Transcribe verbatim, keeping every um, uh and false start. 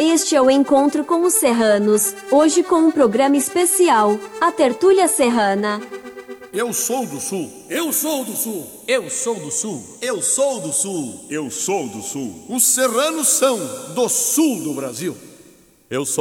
Este é o Encontro com os Serranos, hoje com um programa especial, a Tertúlia Serrana. Eu sou do Sul. Eu sou do Sul. Eu sou do Sul. Eu sou do Sul. Eu sou do Sul. Os serranos são do Sul do Brasil. Eu sou